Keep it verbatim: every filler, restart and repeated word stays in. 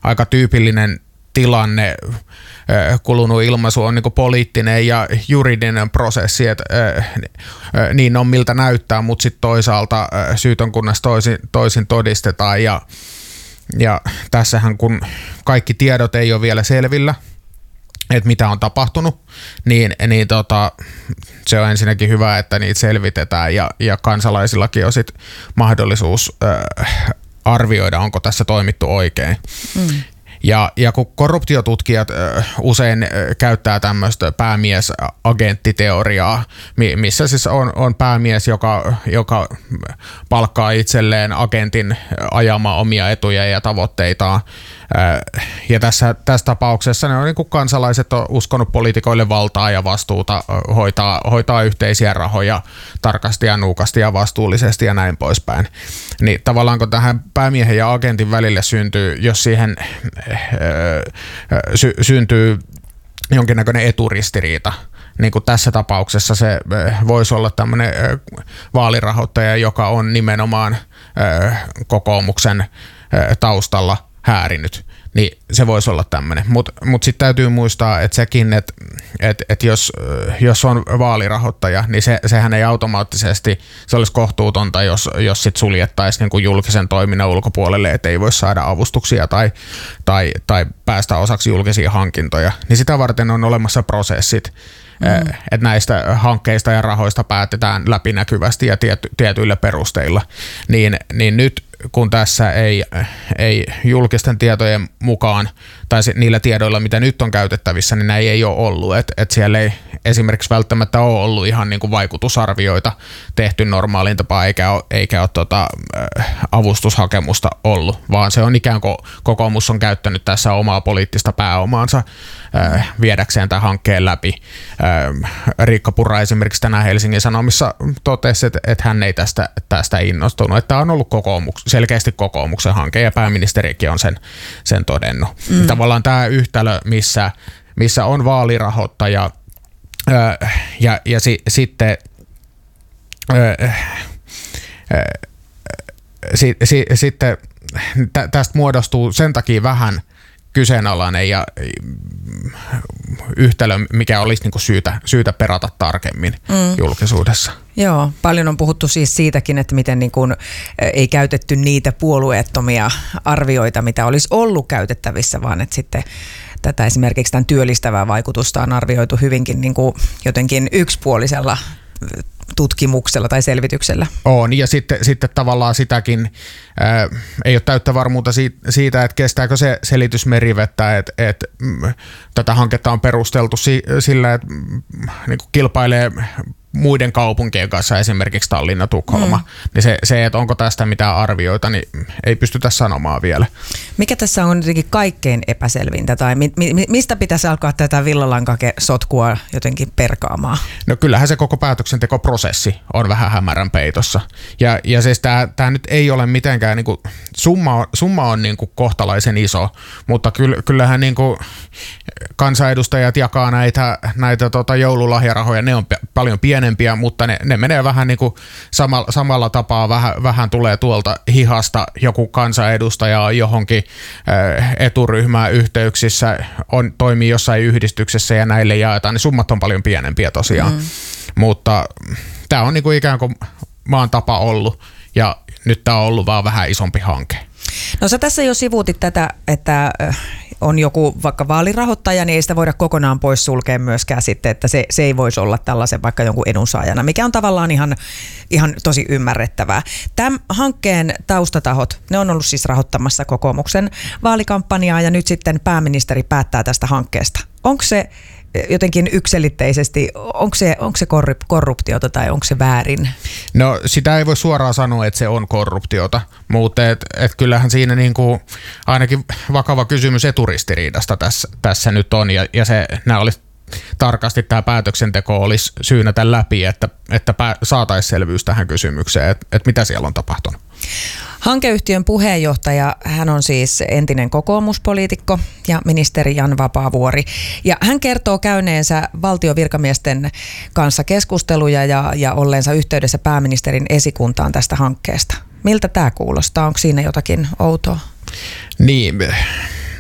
aika tyypillinen tilanne, kulunut ilmaisu on niin kuin poliittinen ja juridinen prosessi, että niin on miltä näyttää, mutta sitten toisaalta syytön kunnes toisin, toisin todistetaan ja, ja tässähän kun kaikki tiedot ei ole vielä selvillä, että mitä on tapahtunut, niin, niin tota, se on ensinnäkin hyvä, että niitä selvitetään ja, ja kansalaisillakin on sit mahdollisuus äh, arvioida, onko tässä toimittu oikein. Mm. Ja, ja kun korruptiotutkijat äh, usein äh, käyttää tämmöistä päämies-agenttiteoriaa, missä siis on, on päämies, joka, joka palkkaa itselleen agentin ajamaan omia etuja ja tavoitteitaan. Äh, ja tässä, tässä tapauksessa ne on niin kuin kansalaiset on uskonut poliitikoille valtaa ja vastuuta äh, hoitaa, hoitaa yhteisiä rahoja tarkasti ja nuukasti ja vastuullisesti ja näin poispäin. Niin tavallaan kun tähän päämiehen ja agentin välille syntyy, jos siihen Sy- syntyy jonkinnäköinen eturistiriita. Niin kuin tässä tapauksessa se voisi olla tämmöinen vaalirahoittaja, joka on nimenomaan kokoomuksen taustalla häärinyt. Niin se voisi olla tämmöinen. Mutta mut sitten täytyy muistaa, että sekin, että et, et jos, jos on vaalirahoittaja, niin se, sehän ei automaattisesti, se olisi kohtuutonta, jos, jos sit suljettaisiin niin kuin julkisen toiminnan ulkopuolelle, että ei voi saada avustuksia tai, tai, tai päästä osaksi julkisia hankintoja. Niin sitä varten on olemassa prosessit, mm. että näistä hankkeista ja rahoista päätetään läpinäkyvästi ja tiety, tietyillä perusteilla. Niin, niin nyt kun tässä ei, ei julkisten tietojen mukaan, tai niillä tiedoilla, mitä nyt on käytettävissä, niin näin ei ole ollut. Että et siellä ei esimerkiksi välttämättä ole ollut ihan niin kuin vaikutusarvioita tehty normaaliin tapaan, eikä ole, eikä ole tota, avustushakemusta ollut, vaan se on ikään kuin kokoomus on käyttänyt tässä omaa poliittista pääomaansa äh, viedäkseen tämän hankkeen läpi. Äh, Riikka Purra esimerkiksi tänään Helsingin Sanomissa totesi, että, että hän ei tästä, tästä innostunut, että tämä on ollut kokoomus, selkeästi kokoomuksen hanke ja pääministerikin on sen, sen todennut. Mm. Tavallaan tämä yhtälö, missä, missä on vaalirahoittaja äh, ja, ja si, sitten äh, äh, si, si, sitten tä, tästä muodostuu sen takia vähän kyseenalainen ja yhtälö, mikä olisi niinku syytä, syytä perata tarkemmin mm. julkisuudessa. Joo, paljon on puhuttu siis siitäkin, että miten niin kuin ei käytetty niitä puolueettomia arvioita, mitä olisi ollut käytettävissä, vaan että sitten tätä esimerkiksi tämän työllistävää vaikutusta on arvioitu hyvinkin niin kuin jotenkin yksipuolisella tutkimuksella tai selvityksellä. On, ja sitten, sitten tavallaan sitäkin ää, ei ole täyttä varmuutta siitä, siitä, että kestääkö se selitys merivettä, että, että mm, tätä hanketta on perusteltu si, sillä, että mm, niin kuin kilpailee muiden kaupunkien kanssa, esimerkiksi Tallinna, Tukholma, mm. niin se, se, että onko tästä mitään arvioita, niin ei pystytä sanomaan vielä. Mikä tässä on jotenkin kaikkein epäselvintä, tai mi, mi, mistä pitäisi alkaa tätä villalankasotkua jotenkin perkaamaan? No kyllähän se koko päätöksentekoprosessi on vähän hämärän peitossa. Ja, ja siis tämä nyt ei ole mitenkään, niin kuin, summa, summa on niin kuin kohtalaisen iso, mutta kyllähän niin kuin kansanedustajat jakaa näitä, näitä tota joululahjarahoja, ne on p- paljon pienempiä, mutta ne, ne menee vähän niin kuin samalla, samalla tapaa, vähän, vähän tulee tuolta hihasta joku kansanedustaja johonkin äh, eturyhmään yhteyksissä, on, toimii jossain yhdistyksessä ja näille jaetaan, niin summat on paljon pienempiä tosiaan. Mm. Mutta tämä on niin kuin ikään kuin maan tapa ollut ja nyt tämä on ollut vaan vähän isompi hanke. No sä tässä jo sivuutit tätä, että on joku vaikka vaalirahoittaja, niin ei sitä voida kokonaan pois sulkea myöskään sitten, että se, se ei voisi olla tällaisen vaikka jonkun edunsaajana, mikä on tavallaan ihan, ihan tosi ymmärrettävää. Tämän hankkeen taustatahot, ne on ollut siis rahoittamassa kokoomuksen vaalikampanjaa ja nyt sitten pääministeri päättää tästä hankkeesta. Onko se jotenkin yksiselitteisesti, onko se, onko se korruptiota tai onko se väärin? No sitä ei voi suoraan sanoa, että se on korruptiota, mutta et, et kyllähän siinä niinku ainakin vakava kysymys eturistiriidasta tässä, tässä nyt on ja, ja se, nämä olisi tarkasti tämä päätöksenteko olisi syynätä läpi, että, että saataisiin selvyys tähän kysymykseen, että, että mitä siellä on tapahtunut. Hankeyhtiön puheenjohtaja, hän on siis entinen kokoomuspoliitikko ja ministeri Jan Vapaavuori. Ja hän kertoo käyneensä valtion virkamiesten kanssa keskusteluja ja, ja olleensa yhteydessä pääministerin esikuntaan tästä hankkeesta. Miltä tämä kuulostaa? Onko siinä jotakin outoa? Niin,